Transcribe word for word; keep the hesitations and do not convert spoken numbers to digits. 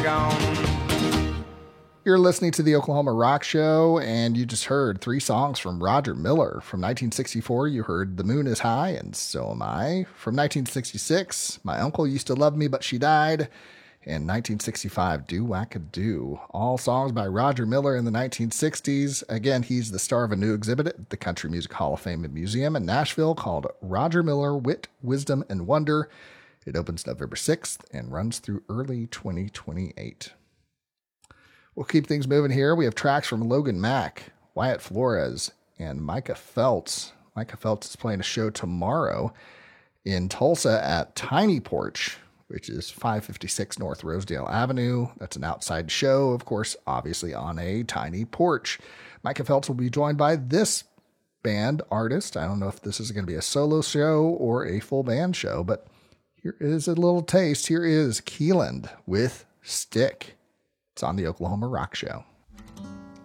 gone. You're listening to the Oklahoma Rock Show, and you just heard three songs from Roger Miller. From nineteen sixty-four, you heard The Moon is High, and So Am I. From nineteen sixty-six, My Uncle Used to Love Me, But She Died. And nineteen sixty-five, Do Wacka-Do. All songs by Roger Miller in the nineteen sixties. Again, he's the star of a new exhibit at the Country Music Hall of Fame and Museum in Nashville called Roger Miller, Wit, Wisdom, and Wonder. It opens November sixth and runs through early twenty twenty-eight. We'll keep things moving here. We have tracks from Logan Mack, Wyatt Flores, and Micah Phelps. Micah Phelps is playing a show tomorrow in Tulsa at Tiny Porch, which is five fifty-six North Rosedale Avenue. That's an outside show, of course, obviously on a tiny porch. Micah Phelps will be joined by this band artist. I don't know if this is going to be a solo show or a full band show, but here is a little taste. Here is Keeland with Stick. It's on the Oklahoma Rock Show.